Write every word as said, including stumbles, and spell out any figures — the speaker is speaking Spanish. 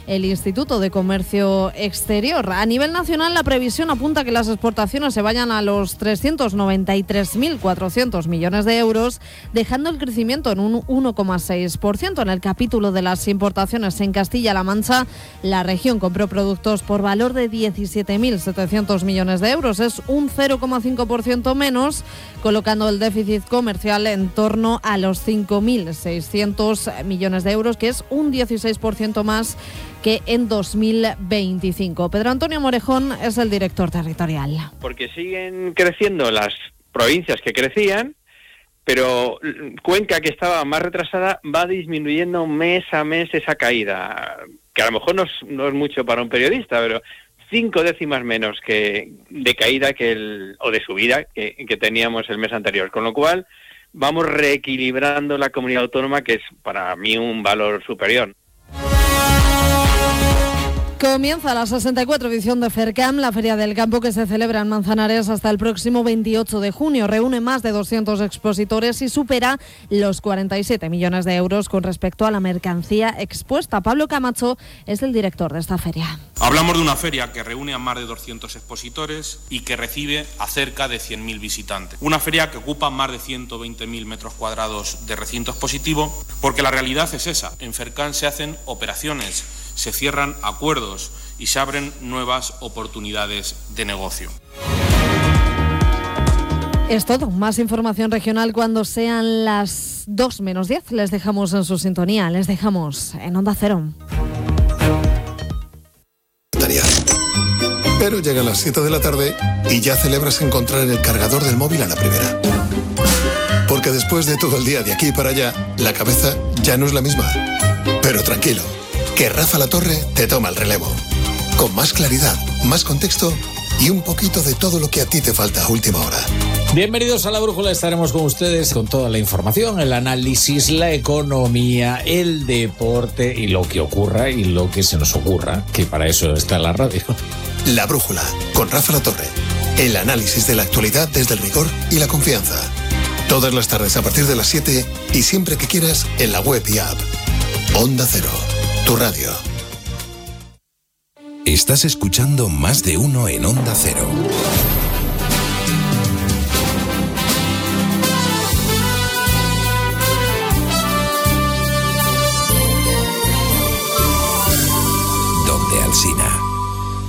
el Instituto de Comercio Exterior. A nivel nacional, la previsión apunta que las exportaciones se vayan a los trescientos noventa y tres mil cuatrocientos millones de euros, dejando el crecimiento en un uno coma seis por ciento. En el capítulo de las importaciones en Castilla-La Mancha, la región compró productos por valor de diecisiete mil setecientos millones de euros. Es un cero coma cinco por ciento menos, colocando el déficit comercial en torno a los cinco mil seiscientos millones de euros, que es un dieciséis por ciento más que en dos mil veinticinco. Pedro Antonio Morejón es el director territorial. Porque siguen creciendo las provincias que crecían, pero Cuenca, que estaba más retrasada, va disminuyendo mes a mes esa caída, que a lo mejor no es, no es mucho para un periodista, pero cinco décimas menos que de caída que el, o de subida que, que teníamos el mes anterior, con lo cual vamos reequilibrando la comunidad autónoma, que es para mí un valor superior. Comienza la sesenta y cuatro edición de FERCAM, la Feria del Campo, que se celebra en Manzanares hasta el próximo veintiocho de junio. Reúne más de doscientos expositores y supera los cuarenta y siete millones de euros con respecto a la mercancía expuesta. Pablo Camacho es el director de esta feria. Hablamos de una feria que reúne a más de doscientos expositores y que recibe a cerca de cien mil visitantes. Una feria que ocupa más de ciento veinte mil metros cuadrados de recinto expositivo, porque la realidad es esa. En FERCAM se hacen operaciones, se cierran acuerdos y se abren nuevas oportunidades de negocio. Es todo. Más información regional cuando sean las dos menos diez. Les dejamos en su sintonía, les dejamos en Onda Cero. Pero llegan las siete de la tarde y ya celebras encontrar el cargador del móvil a la primera. Porque después de todo el día de aquí para allá, la cabeza ya no es la misma. Pero tranquilo, que Rafa La Torre te toma el relevo. Con más claridad, más contexto y un poquito de todo lo que a ti te falta a última hora. Bienvenidos a La Brújula, estaremos con ustedes con toda la información, el análisis, la economía, el deporte y lo que ocurra y lo que se nos ocurra, que para eso está la radio. La Brújula, con Rafa La Torre. El análisis de la actualidad desde el rigor y la confianza. Todas las tardes a partir de las siete y siempre que quieras en la web y app. Onda Cero, tu radio. Estás escuchando Más de Uno en Onda Cero.